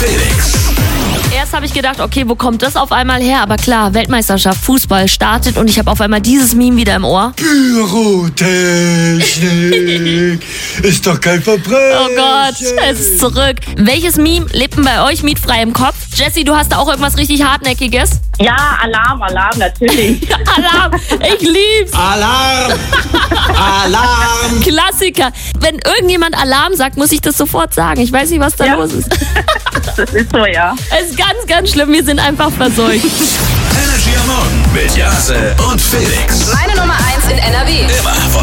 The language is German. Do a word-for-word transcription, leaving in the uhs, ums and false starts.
Felix. Erst habe ich gedacht, okay, wo kommt das auf einmal her? Aber klar, Weltmeisterschaft, Fußball startet und ich habe auf einmal dieses Meme wieder im Ohr. Pyrotechnik ist doch kein Verbrechen. Oh Gott, es ist zurück. Welches Meme lebt denn bei euch mietfrei im Kopf? Jessie, du hast da auch irgendwas richtig Hartnäckiges? Ja, Alarm, Alarm, natürlich. Alarm, ich lieb's. Alarm! Alarm! Klassiker. Wenn irgendjemand Alarm sagt, muss ich das sofort sagen. Ich weiß nicht, was da Ja. los ist. Das ist so, ja. Es ist ganz, ganz schlimm. Wir sind einfach verseucht. Energy am Morgen mit Jase und Felix. Meine Nummer eins in N R W. Immer von